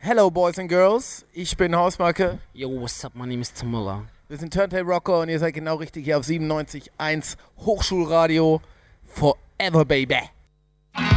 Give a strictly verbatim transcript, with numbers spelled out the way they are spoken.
Hello Boys and Girls, ich bin Hausmarke. Yo, what's up, my name is Tim Müller. Wir sind Turntable Rocker und ihr seid genau richtig hier auf siebenundneunzig Komma eins Hochschulradio Forever Baby.